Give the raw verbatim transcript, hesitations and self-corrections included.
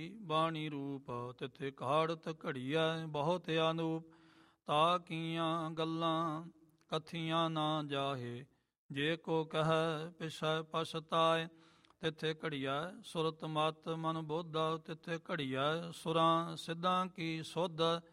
ਬਾਣੀ ਰੂਪ ਤਿਥੇ ਘਾੜਤ ਘੜੀਐ ਬਹੁਤ ਅਨੂਪ। ਤਾ ਕੀਆਂ ਗੱਲਾਂ ਕਥੀਆਂ ਨਾ ਜਾਹੇ, ਜੇ ਕੋ ਕਹੈ ਪਿਛੈ ਪਛਤਾਏ। ਤਿਥੇ ਘੜੀਐ ਸੁਰਤ ਮਤ ਮਨ ਬੋਧਾ, ਤਿਥੇ ਘੜੀਐ ਸੁਰਾਂ ਸਿੱਧਾਂ ਕੀ ਸੁਧ।